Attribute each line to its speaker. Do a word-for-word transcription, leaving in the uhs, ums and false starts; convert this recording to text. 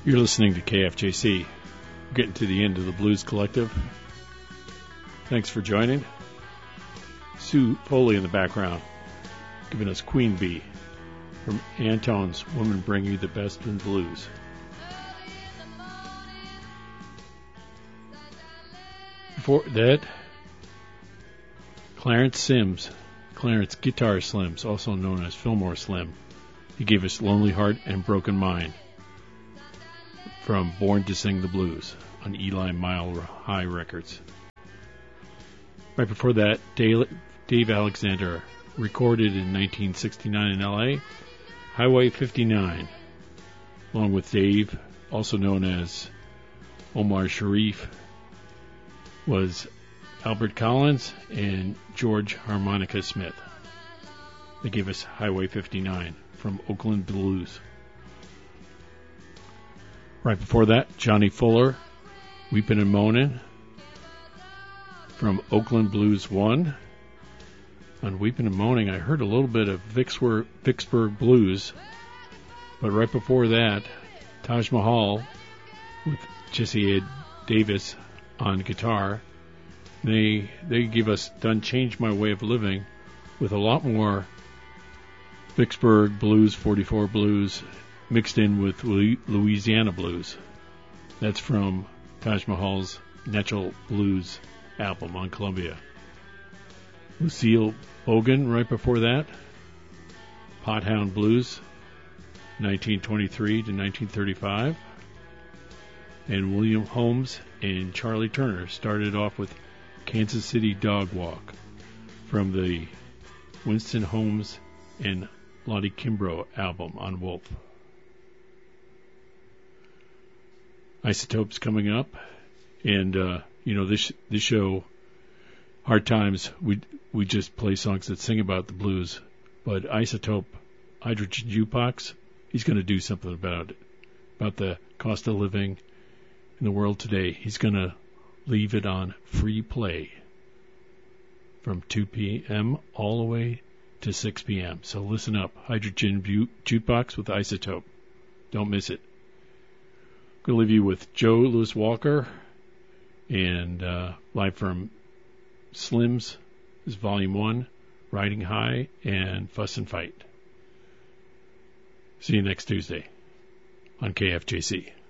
Speaker 1: You're listening to K F J C. We're getting to the end of the Blues Collective. Thanks for joining. Sue Foley in the background, giving us Queen Bee from Antone's Women Bring You the Best in Blues. Before that, Clarence Sims, Clarence Guitar Slims, also known as Fillmore Slim. He gave us Lonely Heart and Broken Mind from Born to Sing the Blues on Eli Mile High Records. Right before that, Dave, Dave Alexander, recorded in nineteen sixty-nine in L A, Highway fifty-nine, along with Dave, also known as Omar Sharif, was Albert Collins and George Harmonica Smith. They gave us Highway fifty-nine from Oakland Blues. Right before that, Johnny Fuller, Weepin' and Moanin' from Oakland Blues one. On Weepin' and Moaning, I heard a little bit of Vicksburg, Vicksburg Blues, but right before that, Taj Mahal with Jesse Ed Davis on guitar. They they give us Done Changed My Way of Living with a lot more Vicksburg Blues, forty-four Blues, mixed in with Louisiana Blues. That's from Taj Mahal's Natural Blues album on Columbia. Lucille Bogan right before that, Pothound Blues, nineteen twenty-three to nineteen thirty-five. And William Holmes and Charlie Turner started off with Kansas City Dog Walk from the Winston Holmes and Lottie Kimbrough album on Wolf. Isotopes coming up, and uh, you know this this show, Hard Times, we we just play songs that sing about the blues, but Isotope, Hydrogen Jukebox, he's going to do something about it, about the cost of living in the world today. He's going to leave it on free play from two p.m. all the way to six p.m. So listen up, Hydrogen Jukebox with Isotope. Don't miss it. Going to leave you with Joe Louis Walker and uh, live from Slims is Volume one, Riding High, and Fuss and Fight. See you next Tuesday on K F J C.